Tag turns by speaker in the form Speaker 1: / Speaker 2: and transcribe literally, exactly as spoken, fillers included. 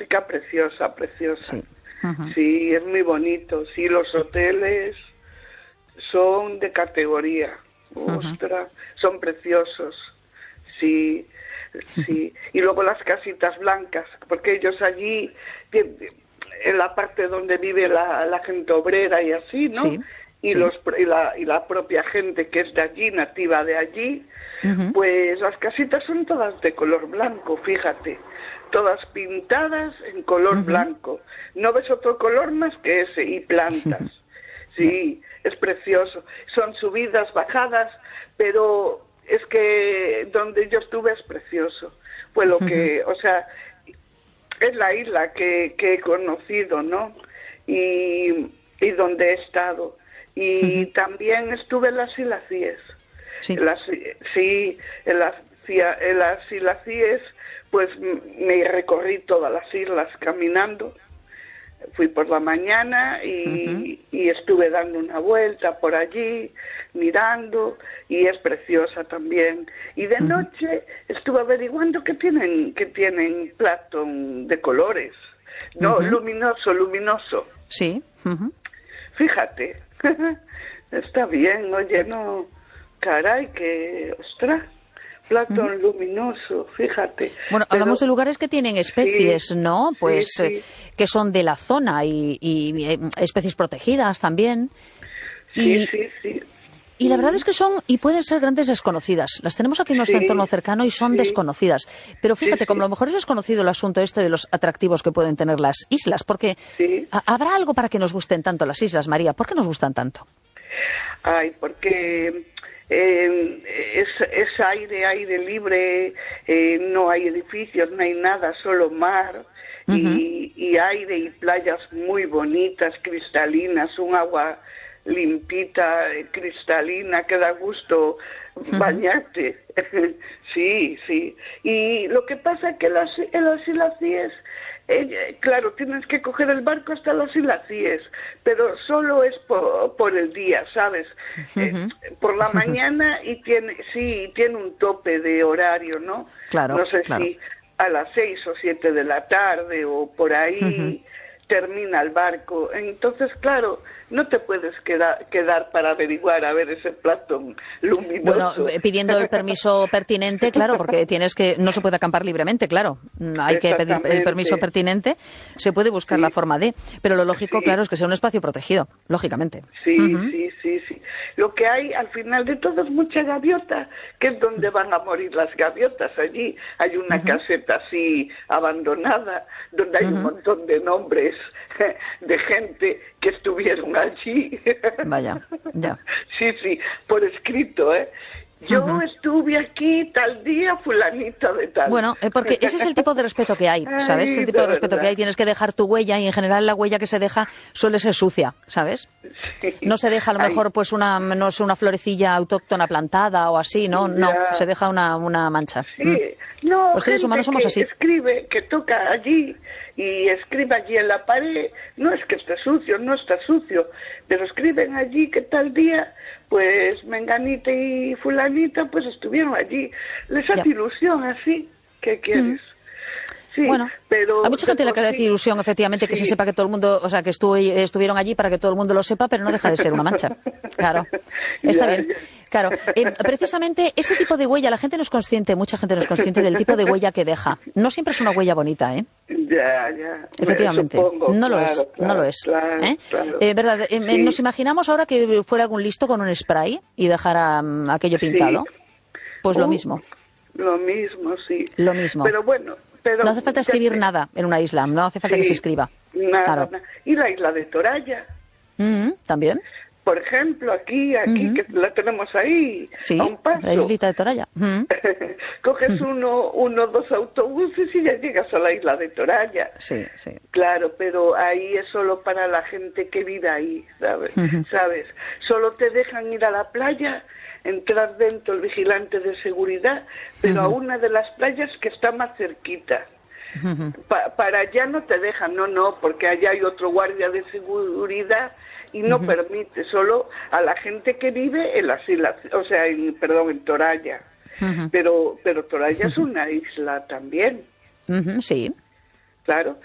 Speaker 1: acústica preciosa, preciosa.
Speaker 2: Sí. Uh-huh.
Speaker 1: Sí, es muy bonito. Sí, los hoteles son de categoría. Ostras, uh-huh. Son preciosos. Sí, sí. Y luego las casitas blancas, porque ellos allí, en la parte donde vive la, la gente obrera y así, ¿no?
Speaker 2: Sí.
Speaker 1: Y,
Speaker 2: sí.
Speaker 1: los, y, la, y la propia gente que es de allí, nativa de allí, uh-huh. Pues las casitas son todas de color blanco, fíjate, todas pintadas en color uh-huh. blanco. No ves otro color más que ese, y plantas. Uh-huh. Sí, es precioso. Son subidas, bajadas, pero es que donde yo estuve es precioso. Fue lo que, uh-huh. o sea, es la isla que, que he conocido, ¿no? Y, y donde he estado. Y uh-huh. también estuve en las Islas Cíes. Sí, en las, sí, en las, en las Islas Cíes, pues me recorrí todas las islas caminando. Fui por la mañana y, uh-huh. y estuve dando una vuelta por allí, mirando, y es preciosa también. Y de uh-huh. noche estuve averiguando que tienen, que tienen Platón de colores. No, uh-huh. luminoso, luminoso.
Speaker 2: Sí. Uh-huh.
Speaker 1: Fíjate. Está bien, oye, no, caray, que, ostras, Platón uh-huh. luminoso, fíjate.
Speaker 2: Bueno,
Speaker 1: Pero,
Speaker 2: hablamos de lugares que tienen especies,
Speaker 1: sí,
Speaker 2: ¿no? Pues
Speaker 1: sí, sí.
Speaker 2: Eh, que son de la zona y, y eh, especies protegidas también.
Speaker 1: Sí,
Speaker 2: y,
Speaker 1: sí, sí.
Speaker 2: Y la verdad es que son, y pueden ser grandes desconocidas. Las tenemos aquí en nuestro sí, entorno cercano y son
Speaker 1: sí.
Speaker 2: desconocidas. Pero fíjate, sí, sí. como a lo mejor es desconocido el asunto este de los atractivos que pueden tener las islas, porque
Speaker 1: sí.
Speaker 2: ¿habrá algo para que nos gusten tanto las islas, María? ¿Por qué nos gustan tanto?
Speaker 1: Ay, porque eh, es, es aire, aire libre, eh, no hay edificios, no hay nada, solo mar. Uh-huh. y, y aire y playas muy bonitas, cristalinas, un agua limpita, cristalina, que da gusto uh-huh. bañarte. Sí, sí. Y lo que pasa es que las, en las Islas Cíes, eh, claro, tienes que coger el barco hasta las Islas Cíes, pero solo es por, por el día, ¿sabes? Uh-huh. Eh, por la mañana y tiene, sí, tiene un tope de horario, ¿no?
Speaker 2: Claro,
Speaker 1: no sé
Speaker 2: claro.
Speaker 1: si a las seis o siete de la tarde o por ahí uh-huh. termina el barco. Entonces, claro, no te puedes quedar, quedar para averiguar a ver ese Platón luminoso.
Speaker 2: Bueno, pidiendo el permiso pertinente, claro, porque tienes que no se puede acampar libremente, claro. Hay que pedir el permiso pertinente. Se puede buscar sí. la forma de, pero lo lógico, sí. claro, es que sea un espacio protegido, lógicamente.
Speaker 1: Sí,
Speaker 2: uh-huh.
Speaker 1: sí, sí, sí. Lo que hay al final de todo es mucha gaviota, que es donde van a morir las gaviotas. Allí hay una uh-huh. caseta así abandonada, donde hay uh-huh. un montón de nombres de gente que estuvieron allí.
Speaker 2: Vaya, ya.
Speaker 1: Sí, sí, por escrito, ¿eh? Yo uh-huh. estuve aquí tal día, fulanita de tal.
Speaker 2: Bueno, eh, porque ese es el tipo de respeto que hay, ¿sabes?
Speaker 1: Ay,
Speaker 2: el tipo de, de respeto
Speaker 1: verdad.
Speaker 2: que hay. Tienes que dejar tu huella y en general la huella que se deja suele ser sucia, ¿sabes? Sí. No se deja a lo mejor Ay. pues una, no sé, una florecilla autóctona plantada o así, ¿no? Ya. No, se deja una, una mancha.
Speaker 1: Sí,
Speaker 2: mm.
Speaker 1: no,
Speaker 2: los seres humanos somos
Speaker 1: que
Speaker 2: así.
Speaker 1: Escribe, que toca allí y escribe allí en la pared, no es que esté sucio, no está sucio, pero escriben allí que tal día, pues menganita y fulanita, pues estuvieron allí. Les hace ya. ilusión así, ¿qué quieres? Mm. Sí,
Speaker 2: bueno,
Speaker 1: pero
Speaker 2: a mucha gente le hace ilusión, efectivamente, que sí. se sepa que todo el mundo, o sea, que estuvo, estuvieron allí para que todo el mundo lo sepa, pero no deja de ser una mancha. Claro, está
Speaker 1: ya,
Speaker 2: bien.
Speaker 1: Ya.
Speaker 2: Claro, eh, precisamente ese tipo de huella, la gente no es consciente, mucha gente no es consciente del tipo de huella que deja. No siempre es una huella bonita, ¿eh?
Speaker 1: Ya, ya.
Speaker 2: Efectivamente,
Speaker 1: supongo,
Speaker 2: no lo
Speaker 1: claro,
Speaker 2: es,
Speaker 1: claro,
Speaker 2: no lo es.
Speaker 1: Claro,
Speaker 2: ¿eh?
Speaker 1: Claro.
Speaker 2: Eh, verdad, eh,
Speaker 1: sí.
Speaker 2: Nos imaginamos ahora que fuera algún listo con un spray y dejara um, aquello pintado. Sí. Pues uh, lo mismo.
Speaker 1: Lo mismo, sí.
Speaker 2: Lo mismo.
Speaker 1: Pero bueno. Pero
Speaker 2: no hace falta escribir
Speaker 1: te...
Speaker 2: nada en una isla, no hace falta
Speaker 1: sí,
Speaker 2: que se escriba.
Speaker 1: Nada,
Speaker 2: claro.
Speaker 1: nada. Y la isla de Toralla.
Speaker 2: Mm-hmm, ¿también?
Speaker 1: Por ejemplo, aquí, aquí, mm-hmm. que la tenemos ahí,
Speaker 2: sí,
Speaker 1: a un paso.
Speaker 2: La islita de Toralla. Mm-hmm.
Speaker 1: Coges uno, uno, dos autobuses y ya llegas a la isla de Toralla.
Speaker 2: Sí, sí.
Speaker 1: Claro, pero ahí es solo para la gente que vive ahí, ¿sabes? Mm-hmm. ¿Sabes? Solo te dejan ir a la playa, entrar dentro el vigilante de seguridad, pero uh-huh. a una de las playas que está más cerquita. Uh-huh. Pa- para allá no te dejan, no, no, porque allá hay otro guardia de seguridad y no uh-huh. permite, solo a la gente que vive en las islas, o sea, en, perdón, en Toralla. Uh-huh. Pero, pero Toralla uh-huh. es una isla también.
Speaker 2: Uh-huh, sí.
Speaker 1: Claro.